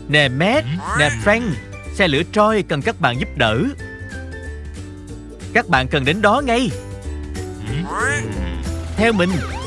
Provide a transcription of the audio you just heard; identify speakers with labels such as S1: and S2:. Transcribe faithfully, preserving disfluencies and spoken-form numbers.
S1: Nè Matt, nè Frank, xe lửa Troy cần các bạn giúp đỡ. Các bạn cần đến đó ngay. Theo mình.